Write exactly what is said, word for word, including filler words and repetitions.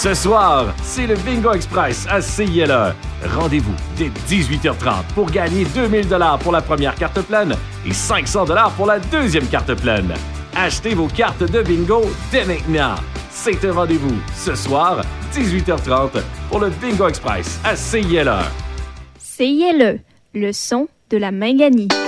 Ce soir, c'est le Bingo Express à C I L E. Rendez-vous dès dix-huit heures trente pour gagner deux mille dollars pour la première carte pleine et cinq cents dollars pour la deuxième carte pleine. Achetez vos cartes de bingo dès maintenant. C'est un rendez-vous ce soir, dix-huit heures trente, pour le Bingo Express à C I L E. C I L E, le son de la Minganie.